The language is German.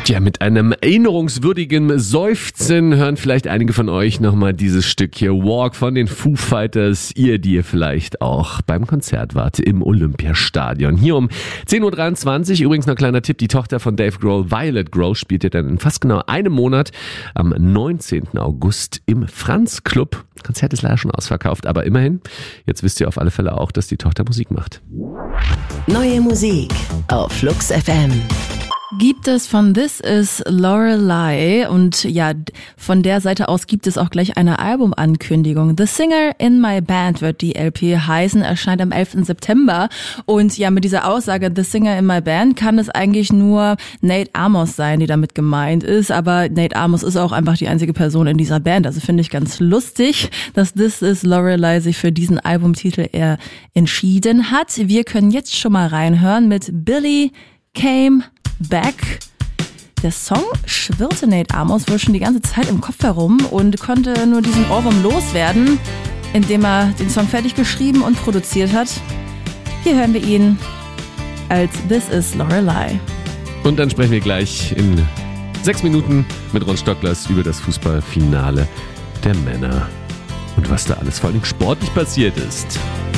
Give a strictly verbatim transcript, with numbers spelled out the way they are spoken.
Tja, mit einem erinnerungswürdigen Seufzen hören vielleicht einige von euch nochmal dieses Stück hier, Walk von den Foo Fighters. Ihr, die ihr vielleicht auch beim Konzert wart im Olympiastadion. Hier um zehn Uhr dreiundzwanzig, übrigens noch ein kleiner Tipp, die Tochter von Dave Grohl, Violet Grohl, spielt ihr dann in fast genau einem Monat am neunzehnten August im Franz Club. Konzert ist leider schon ausverkauft, aber immerhin, jetzt wisst ihr auf alle Fälle auch, dass die Tochter Musik macht. Neue Musik auf Flux F M. Gibt es von This Is Lorelei und ja, von der Seite aus gibt es auch gleich eine Albumankündigung. The Singer in My Band wird die L P heißen, erscheint am elften September und ja, mit dieser Aussage The Singer in My Band kann es eigentlich nur Nate Amos sein, die damit gemeint ist, aber Nate Amos ist auch einfach die einzige Person in dieser Band, also finde ich ganz lustig, dass This Is Lorelei sich für diesen Albumtitel eher entschieden hat. Wir können jetzt schon mal reinhören mit Billy Came Back. Der Song schwirrte Nate Amos wohl schon die ganze Zeit im Kopf herum und konnte nur diesen Ohrwurm loswerden, indem er den Song fertig geschrieben und produziert hat. Hier hören wir ihn als This Is Lorelei. Und dann sprechen wir gleich in sechs Minuten mit Ron Stocklers über das Fußballfinale der Männer und was da alles vor allem sportlich passiert ist.